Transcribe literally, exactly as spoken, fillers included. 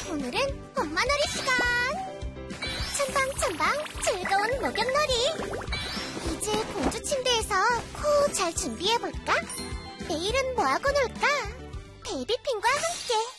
오늘은 엄마놀이 시간! 첨방첨방 즐거운 목욕놀이! 이제 공주 침대에서 코 잘 준비해볼까? 내일은 뭐하고 놀까? 베이비핑과 함께!